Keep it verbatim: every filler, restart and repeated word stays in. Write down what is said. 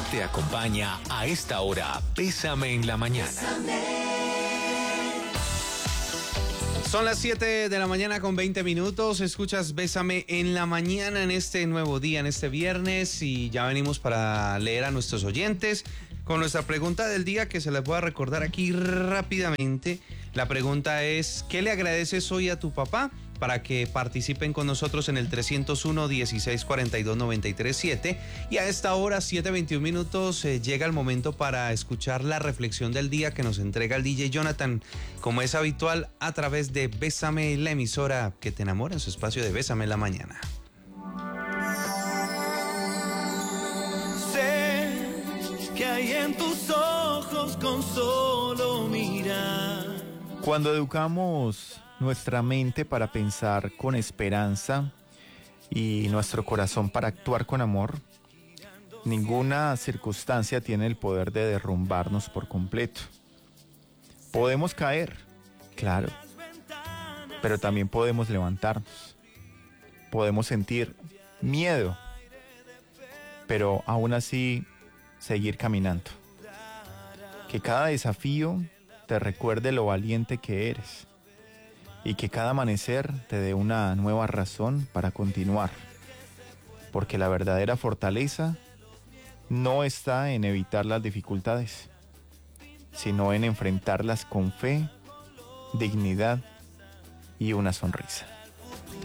Te acompaña a esta hora, Bésame en la mañana. Son las siete de la mañana con veinte minutos. Escuchas Bésame en la mañana en este nuevo día, en este viernes. Y ya venimos para leer a nuestros oyentes con nuestra pregunta del día, que se les voy a recordar aquí rápidamente. La pregunta es: ¿qué le agradeces hoy a tu papá? Para que participen con nosotros en el trescientos uno, dieciséis cuarenta y dos, noventa y tres siete. Y a esta hora, siete veintiún minutos, eh, llega el momento para escuchar la reflexión del día que nos entrega el D J Jonathan, como es habitual, a través de Bésame, la emisora que te enamora, en su espacio de Bésame en la mañana. Sé que hay en tus ojos con solo mirar. Cuando educamos nuestra mente para pensar con esperanza y nuestro corazón para actuar con amor, ninguna circunstancia tiene el poder de derrumbarnos por completo. Podemos caer, claro, pero también podemos levantarnos. Podemos sentir miedo, pero aún así seguir caminando. Que cada desafío te recuerde lo valiente que eres. Y que cada amanecer te dé una nueva razón para continuar. Porque la verdadera fortaleza no está en evitar las dificultades, sino en enfrentarlas con fe, dignidad y una sonrisa.